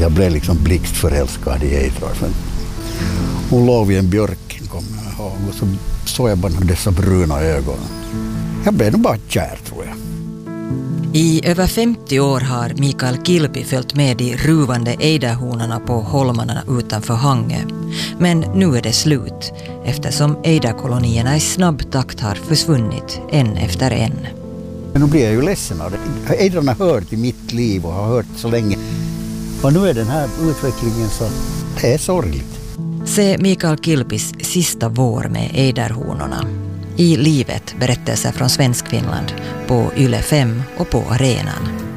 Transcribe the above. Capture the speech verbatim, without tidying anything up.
Jag blev liksom blixtförälskad i Eidrar. Hon låg vid en björk, kommer jag ihåg, och så såg jag bara dessa bruna ögon. Jag blev nog bara kär, tror jag. I över femtio år har Mikael Kilpi följt med de ruvande ejderhonorna på holmarna utanför Hangö. Men nu är det slut, eftersom ejderkolonierna i snabb takt har försvunnit en efter en. Men nu blir jag ju ledsen av det. Ejdrarna har hört i mitt liv och har hört så länge. Och nu är den här utvecklingen så det är sorgligt. Se Mikael Kilpis sista vår med ejderhonorna. I livet, berättelser från Svenskfinland på Yle fem och på Arenan.